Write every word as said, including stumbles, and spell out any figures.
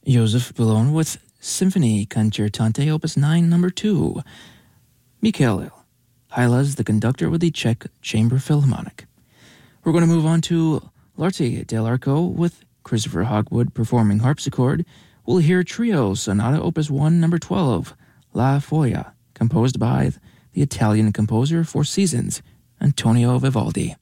Joseph Boulogne with Symphony Concertante Opus nine, Number two. Mikhail Hylas, the conductor with the Czech Chamber Philharmonic. We're going to move on to Larti del Arco with Christopher Hogwood performing harpsichord. We'll hear Trio Sonata Opus one, Number twelve, La Folla, composed by the Italian composer for seasons, Antonio Vivaldi.